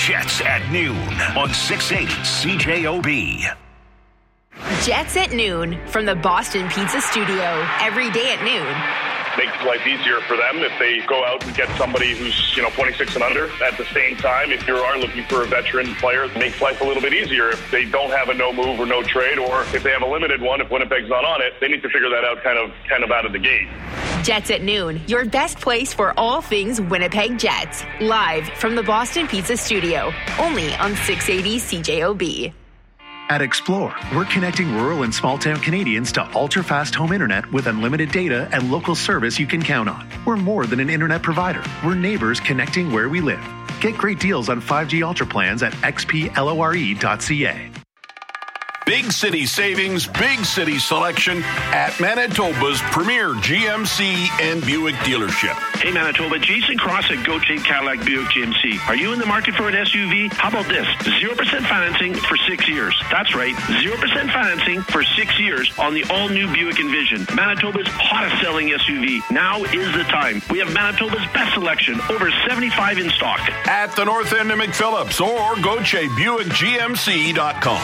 Jets at noon on 680 CJOB. Jets at noon from the Boston Pizza Studio every day at noon. Makes life easier for them if they go out and get somebody who's 26 and under. At the same time, if you are looking for a veteran player, it makes life a little bit easier. If they don't have a no move or no trade, or if they have a limited one, if Winnipeg's not on it, they need to figure that out kind of out of the gate. Jets at noon, your best place for all things Winnipeg Jets. Live from the Boston Pizza Studio, only on 680 CJOB. At Explore, we're connecting rural and small-town Canadians to ultra-fast home internet with unlimited data and local service you can count on. We're more than an internet provider. We're neighbors connecting where we live. Get great deals on 5G Ultra plans at xplore.ca. Big city savings, big city selection at Manitoba's premier GMC and Buick dealership. Hey Manitoba, Jason Cross at Gauthier Cadillac Buick GMC. Are you in the market for an SUV? How about this? 0% financing for 6 years. That's right, 0% financing for 6 years on the all-new Buick Envision. Manitoba's hottest selling SUV. Now is the time. We have Manitoba's best selection, over 75 in stock. At the north end of McPhillips or GautierBuickGMC.com.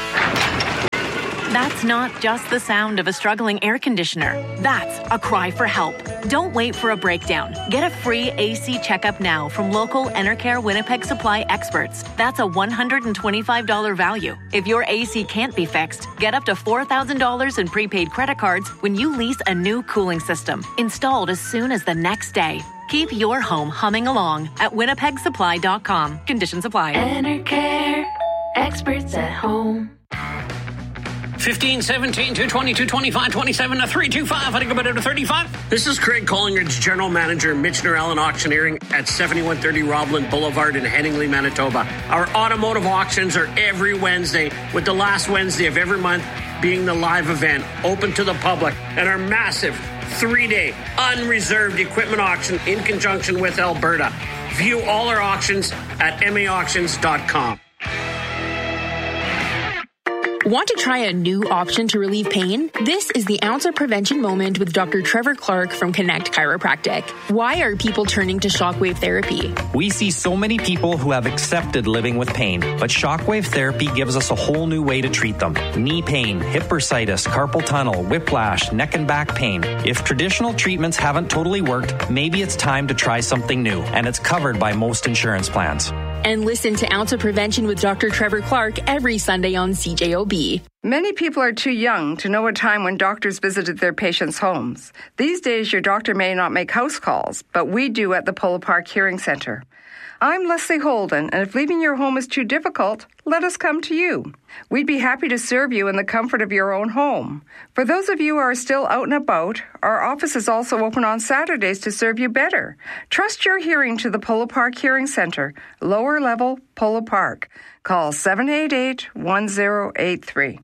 That's not just the sound of a struggling air conditioner. That's a cry for help. Don't wait for a breakdown. Get a free AC checkup now from local Enercare Winnipeg Supply experts. That's a $125 value. If your AC can't be fixed, get up to $4,000 in prepaid credit cards when you lease a new cooling system, installed as soon as the next day. Keep your home humming along at winnipegsupply.com. Conditions apply. Enercare, experts at home. 15, 17, 220, 225, 27, 325. I think about it to 35. This is Craig Collingridge, General Manager, Michener Allen Auctioneering at 7130 Robland Boulevard in Headingley, Manitoba. Our automotive auctions are every Wednesday, with the last Wednesday of every month being the live event, open to the public, and our massive 3-day unreserved equipment auction in conjunction with Alberta. View all our auctions at maauctions.com. Want to try a new option to relieve pain? This is the Ounce of Prevention Moment with Dr. Trevor Clark from Connect Chiropractic. Why are people turning to shockwave therapy? We see so many people who have accepted living with pain, but shockwave therapy gives us a whole new way to treat them. Knee pain, hip bursitis, carpal tunnel, whiplash, neck and back pain. If traditional treatments haven't totally worked, maybe it's time to try something new, and it's covered by most insurance plans. And listen to Ounce of Prevention with Dr. Trevor Clark every Sunday on CJOB. Many people are too young to know a time when doctors visited their patients' homes. These days, your doctor may not make house calls, but we do at the Polo Park Hearing Center. I'm Leslie Holden, and if leaving your home is too difficult, let us come to you. We'd be happy to serve you in the comfort of your own home. For those of you who are still out and about, our office is also open on Saturdays to serve you better. Trust your hearing to the Polo Park Hearing Center, lower level, Polo Park. Call 788-1083.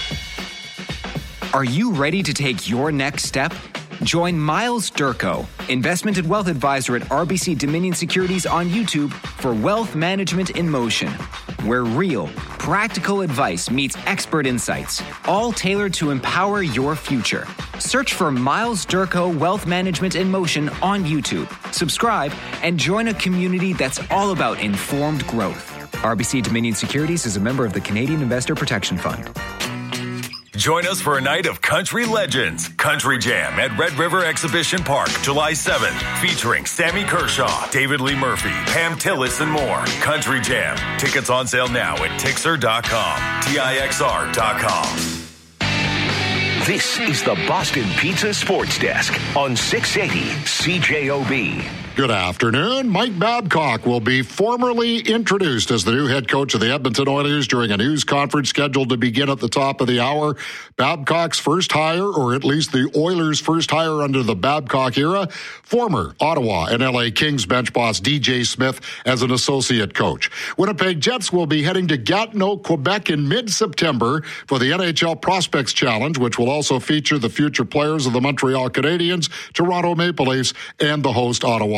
Are you ready to take your next step? Join Miles Durko, Investment and Wealth Advisor at RBC Dominion Securities on YouTube for Wealth Management in Motion, where real, practical advice meets expert insights, all tailored to empower your future. Search for Miles Durko Wealth Management in Motion on YouTube. Subscribe and join a community that's all about informed growth. RBC Dominion Securities is a member of the Canadian Investor Protection Fund. Join us for a night of country legends. Country Jam at Red River Exhibition Park, July 7th, featuring Sammy Kershaw, David Lee Murphy, Pam Tillis, and more. Country Jam. Tickets on sale now at Tixr.com, TIXR.com. This is the Boston Pizza Sports Desk on 680 CJOB. Good afternoon. Mike Babcock will be formally introduced as the new head coach of the Edmonton Oilers during a news conference scheduled to begin at the top of the hour. Babcock's first hire, or at least the Oilers' first hire under the Babcock era, former Ottawa and LA Kings bench boss DJ Smith as an associate coach. Winnipeg Jets will be heading to Gatineau, Quebec in mid-September for the NHL Prospects Challenge, which will also feature the future players of the Montreal Canadiens, Toronto Maple Leafs, and the host Ottawa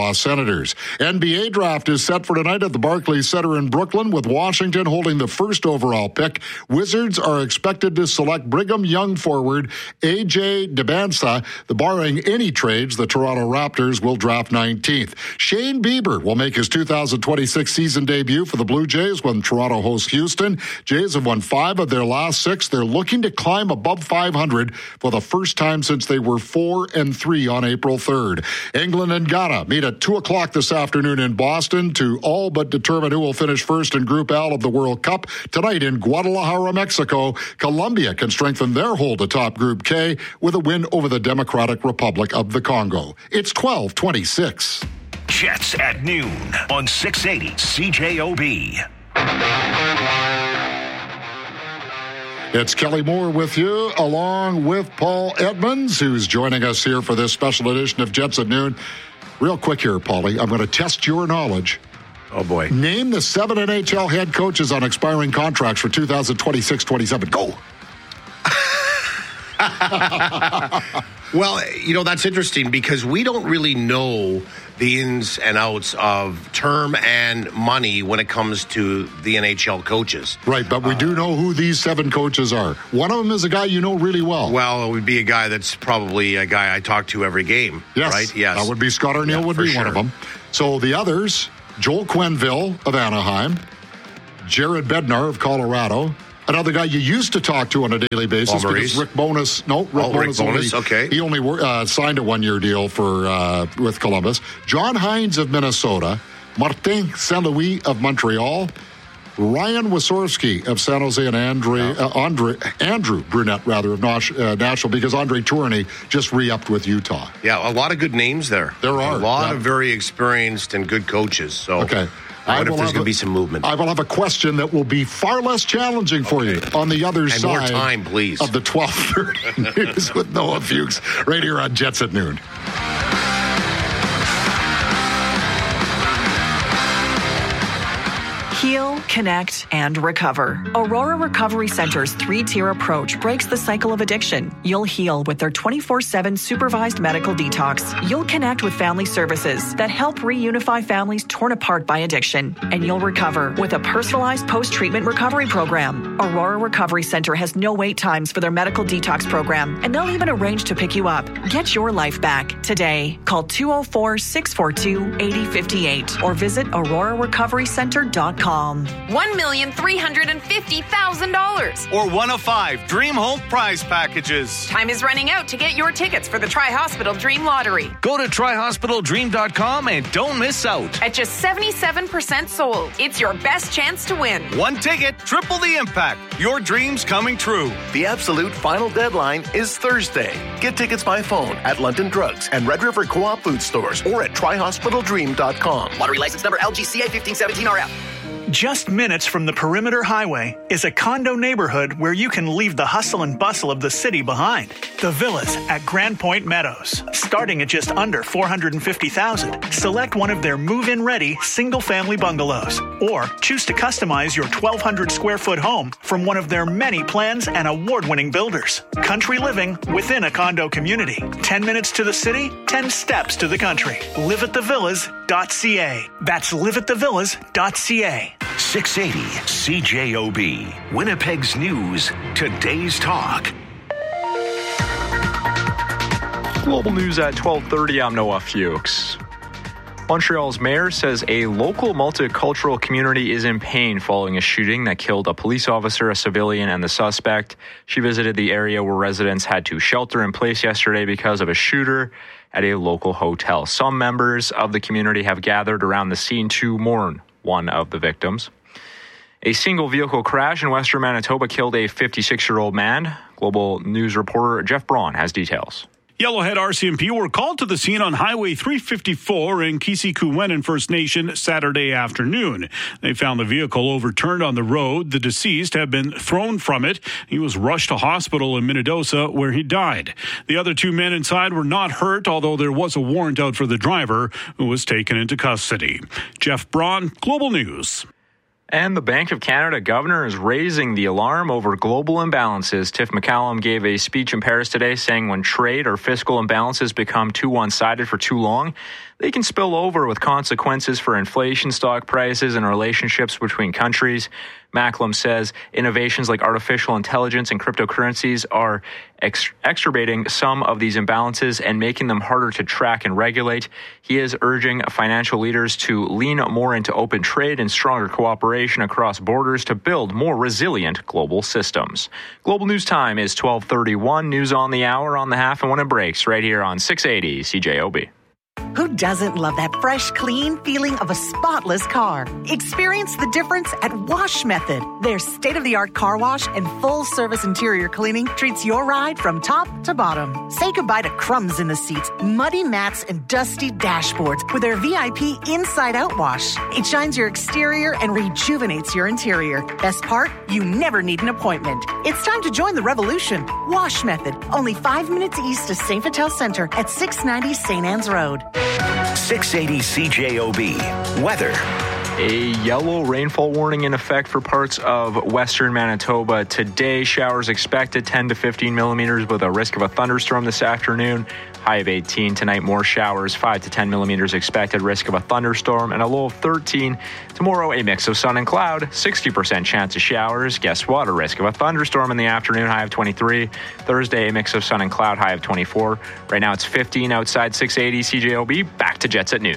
Ottawa Senators. NBA draft is set for tonight at the Barclays Center in Brooklyn, with Washington holding the first overall pick. Wizards are expected to select Brigham Young forward A.J. Dembélé. Barring any trades, the Toronto Raptors will draft 19th. Shane Bieber will make his 2026 season debut for the Blue Jays when Toronto hosts Houston. Jays have won 5 of their last 6. They're looking to climb above 500 for the first time since they were 4-3 on April 3rd. England and Ghana meet at 2 o'clock this afternoon in Boston to all but determine who will finish first in Group L of the World Cup. Tonight in Guadalajara, Mexico, Colombia can strengthen their hold atop Group K with a win over the Democratic Republic of the Congo. It's 12:26. Jets at noon on 680 CJOB. It's Kelly Moore with you, along with Paul Edmonds, who's joining us here for this special edition of Jets at Noon. Real quick here, Paulie, I'm going to test your knowledge. Oh, boy. Name the 7 NHL head coaches on expiring contracts for 2026-27. Go! Well, that's interesting because we don't really know the ins and outs of term and money when it comes to the NHL coaches. Right, but we do know who these 7 coaches are. One of them is a guy you know really well. Well, it would be a guy that's probably a guy I talk to every game. Yes, right? Yes. That would be Scott Arniel would be sure. One of them. So the others, Joel Quenneville of Anaheim, Jared Bednar of Colorado, another guy you used to talk to on a daily basis because Rick Bowness. Rick Bowness. Okay. He only signed a 1-year deal for with Columbus. John Hines of Minnesota, Martin St. Louis of Montreal, Ryan Wasorski of San Jose, and Andrew Brunette of Nashville, because Andre Tourigny just re-upped with Utah. Yeah, a lot of good names there. There are a lot of very experienced and good coaches. So okay. I wonder if there's going to be some movement. I will have a question that will be far less challenging for you on the other side. More time, please. Of the 12:30 news with Noah Fuchs, right here on Jets at Noon. Heal, connect, and recover. Aurora Recovery Center's 3-tier approach breaks the cycle of addiction. You'll heal with their 24/7 supervised medical detox. You'll connect with family services that help reunify families torn apart by addiction. And you'll recover with a personalized post-treatment recovery program. Aurora Recovery Center has no wait times for their medical detox program, and they'll even arrange to pick you up. Get your life back today. Call 204-642-8058 or visit aurorarecoverycenter.com. $1,350,000. Or one of 5 Dream Home prize packages. Time is running out to get your tickets for the Tri-Hospital Dream Lottery. Go to TriHospitalDream.com and don't miss out. At just 77% sold, it's your best chance to win. One ticket, triple the impact. Your dreams coming true. The absolute final deadline is Thursday. Get tickets by phone at London Drugs and Red River Co-op food stores or at TriHospitalDream.com. Lottery license number LGCA 1517RF. Just minutes from the Perimeter Highway is a condo neighborhood where you can leave the hustle and bustle of the city behind. The Villas at Grand Point Meadows. Starting at just under $450,000. Select one of their move-in ready single-family bungalows or choose to customize your 1,200 square foot home from one of their many plans and award-winning builders. Country living within a condo community. 10 minutes to the city, 10 steps to the country. liveatthevillas.ca. That's liveatthevillas.ca. 680 CJOB, Winnipeg's News, today's talk. Global News at 12:30. I'm Noah Fuchs. Montreal's mayor says a local multicultural community is in pain following a shooting that killed a police officer, a civilian, and the suspect. She visited the area where residents had to shelter in place yesterday because of a shooter at a local hotel. Some members of the community have gathered around the scene to mourn one of the victims. A single vehicle crash in western Manitoba killed a 56-year-old man. Global News reporter Jeff Braun has details. Yellowhead RCMP were called to the scene on Highway 354 in Kisikuwenen First Nation Saturday afternoon. They found the vehicle overturned on the road. The deceased had been thrown from it. He was rushed to hospital in Minnedosa where he died. The other 2 men inside were not hurt, although there was a warrant out for the driver who was taken into custody. Jeff Braun, Global News. And the Bank of Canada governor is raising the alarm over global imbalances. Tiff McCallum gave a speech in Paris today saying when trade or fiscal imbalances become too one-sided for too long, they can spill over with consequences for inflation, stock prices, and relationships between countries. Macklem says innovations like artificial intelligence and cryptocurrencies are exacerbating some of these imbalances and making them harder to track and regulate. He is urging financial leaders to lean more into open trade and stronger cooperation across borders to build more resilient global systems. Global News Time is 12:31. News on the hour, on the half, and when it breaks, right here on 680 CJOB. Who doesn't love that fresh, clean feeling of a spotless car? Experience the difference at Wash Method. Their state-of-the-art car wash and full-service interior cleaning treats your ride from top to bottom. Say goodbye to crumbs in the seats, muddy mats, and dusty dashboards with their VIP inside-out wash. It shines your exterior and rejuvenates your interior. Best part? You never need an appointment. It's time to join the revolution. Wash Method, only 5 minutes east of St. Vital Center at 690 St. Anne's Road. 680 CJOB. Weather. A yellow rainfall warning in effect for parts of western Manitoba today. Showers expected 10 to 15 millimeters with a risk of a thunderstorm this afternoon. High of 18 tonight. More showers, 5 to 10 millimeters expected. Risk of a thunderstorm and a low of 13. Tomorrow, a mix of sun and cloud. 60% chance of showers. Guess what? A risk of a thunderstorm in the afternoon. High of 23. Thursday, a mix of sun and cloud. High of 24. Right now, it's 15 outside 680 CJOB. Back to Jets at noon.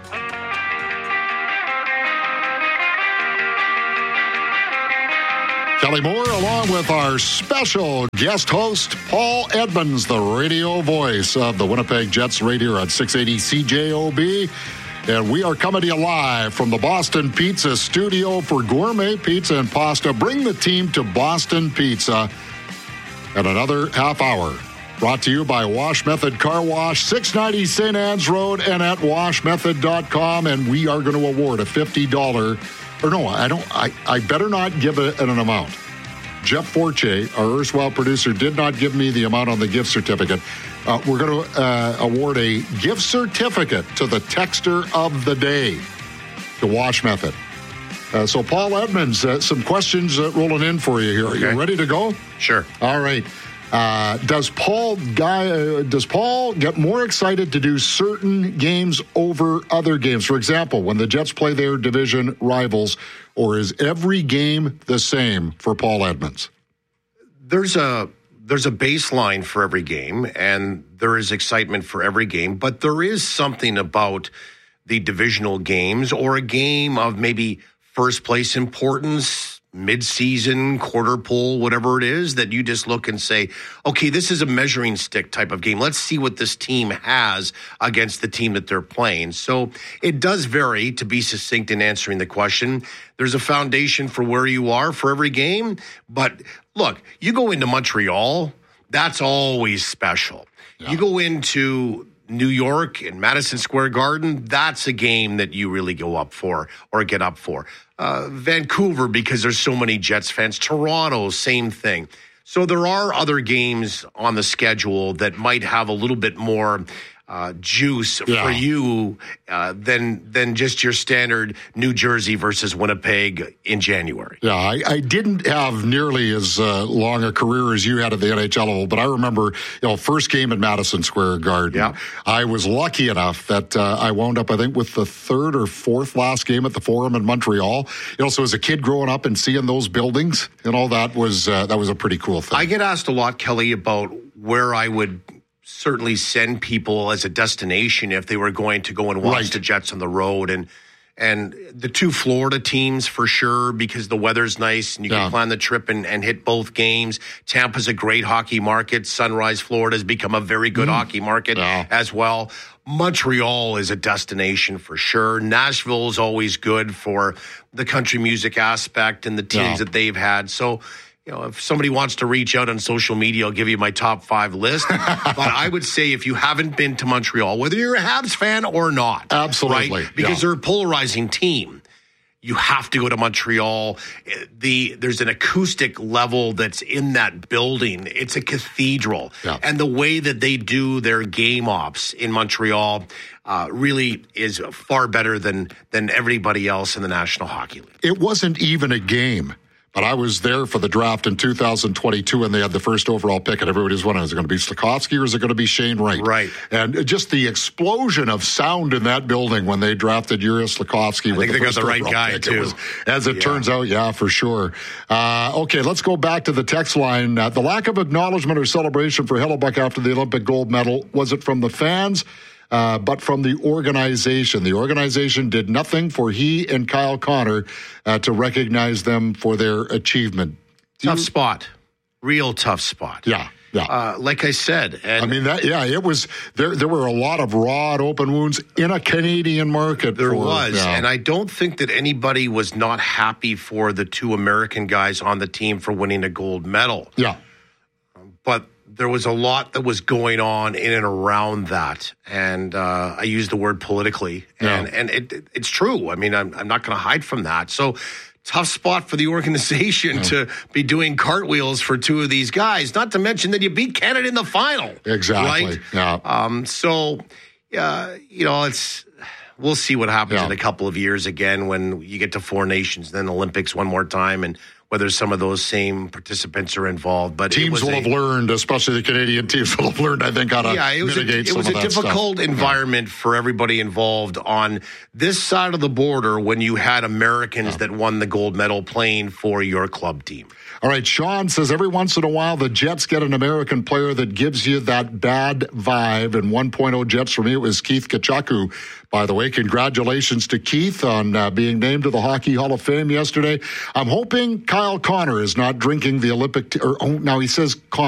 Kelly Moore, along with our special guest host, Paul Edmonds, the radio voice of the Winnipeg Jets, right here on 680 CJOB. And we are coming to you live from the Boston Pizza Studio for gourmet pizza and pasta. Bring the team to Boston Pizza at another half hour. Brought to you by Wash Method Car Wash, 690 St. Anne's Road, and at washmethod.com. And we are going to award a $50. Or no, I better not give it an amount. Jeff Forche, our erstwhile producer, did not give me the amount on the gift certificate. We're going to award a gift certificate to the texter of the day, to Wash Method. So, Paul Edmonds, some questions rolling in for you here. Are you ready to go? Sure. All right. Does Paul get more excited to do certain games over other games? For example, when the Jets play their division rivals, or is every game the same for Paul Edmonds? There's a baseline for every game, and there is excitement for every game, but there is something about the divisional games or a game of maybe first place importance, mid-season, quarter pole, whatever it is, that you just look and say, okay, this is a measuring stick type of game. Let's see what this team has against the team that they're playing. So it does vary, to be succinct in answering the question. There's a foundation for where you are for every game. But look, you go into Montreal, that's always special. Yeah. You go into New York and Madison Square Garden, that's a game that you really go up for or get up for. Vancouver, because there's so many Jets fans. Toronto, same thing. So there are other games on the schedule that might have a little bit more juice for you than just your standard New Jersey versus Winnipeg in January. Yeah, I didn't have nearly as long a career as you had at the NHL level, but I remember, first game at Madison Square Garden. Yeah. I was lucky enough that I wound up, I think, with the third or fourth last game at the Forum in Montreal. So as a kid growing up and seeing those buildings, that was a pretty cool thing. I get asked a lot, Kelly, about where I would certainly send people as a destination if they were going to go and watch the Jets on the road. And the two Florida teams for sure, because the weather's nice and you can plan the trip and hit both games. Tampa's a great hockey market. Sunrise, Florida has become a very good hockey market as well. Montreal is a destination for sure. Nashville is always good for the country music aspect and the teams that they've had. So, if somebody wants to reach out on social media, I'll give you my top 5 list. But I would say if you haven't been to Montreal, whether you're a Habs fan or not. Absolutely. Right? Because they're a polarizing team. You have to go to Montreal. There's an acoustic level that's in that building. It's a cathedral. Yeah. And the way that they do their game ops in Montreal really is far better than everybody else in the National Hockey League. It wasn't even a game. But I was there for the draft in 2022 when they had the first overall pick, and everybody was wondering, is it going to be Slafkovsky or is it going to be Shane Wright? Right. And just the explosion of sound in that building when they drafted Yuri Slafkovsky. I think they got the right guy, too. As it turns out, yeah, for sure. Okay, let's go back to the text line. The lack of acknowledgement or celebration for Hellebuyck after the Olympic gold medal, was it from the fans? But from the organization. The organization did nothing for he and Kyle Connor to recognize them for their achievement. Tough spot. Real tough spot. Yeah. Like I said. And it was, there were a lot of raw open wounds in a Canadian market. There was. Yeah. And I don't think that anybody was not happy for the two American guys on the team for winning a gold medal. Yeah. But there was a lot that was going on in and around that. And I use the word politically. And it's true. I mean, I'm not going to hide from that. So tough spot for the organization to be doing cartwheels for two of these guys, not to mention that you beat Canada in the final. Exactly. Right? Yeah. We'll see what happens in a couple of years again when you get to Four Nations, then Olympics one more time, and whether some of those same participants are involved. But teams will have learned, especially the Canadian teams will have learned, I think, how to mitigate some of that stuff. It was a difficult environment for everybody involved on this side of the border when you had Americans that won the gold medal playing for your club team. All right, Sean says every once in a while the Jets get an American player that gives you that bad vibe. And 1.0 Jets for me, it was Keith Kachaku. By the way, congratulations to Keith on being named to the Hockey Hall of Fame yesterday. I'm hoping Kyle Connor is not drinking the Olympic... now he says Connor.